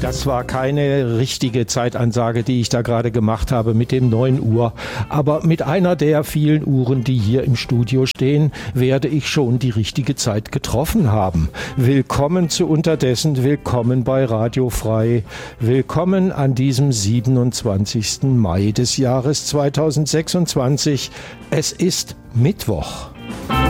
Das war keine richtige Zeitansage, die ich da gerade gemacht habe mit dem 9 Uhr. Aber mit einer der vielen Uhren, die hier im Studio stehen, werde ich schon die richtige Zeit getroffen haben. Willkommen zu Unterdessen, willkommen bei Radio Frei, willkommen an diesem 27. Mai des Jahres 2026. Es ist Mittwoch.